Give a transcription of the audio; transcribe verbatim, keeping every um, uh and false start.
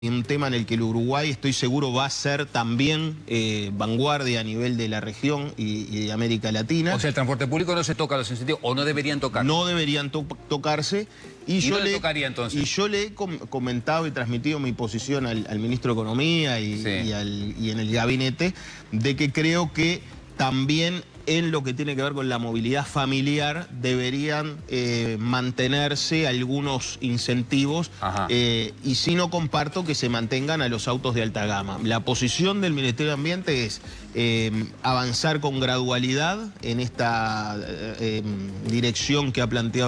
Un tema en el que el Uruguay, estoy seguro, va a ser también eh, vanguardia a nivel de la región y, y de América Latina. O sea, el transporte público no se toca los incentivos, o no deberían tocarse. No deberían to tocarse. Y, ¿Y yo dónde le, tocaría entonces? Y yo le he com comentado y transmitido mi posición al, al ministro de Economía y, sí. y, al, y en el gabinete, de que creo que también en lo que tiene que ver con la movilidad familiar deberían eh, mantenerse algunos incentivos eh, y sí no comparto que se mantengan a los autos de alta gama. La posición del Ministerio de Ambiente es eh, avanzar con gradualidad en esta eh, eh, dirección que ha planteado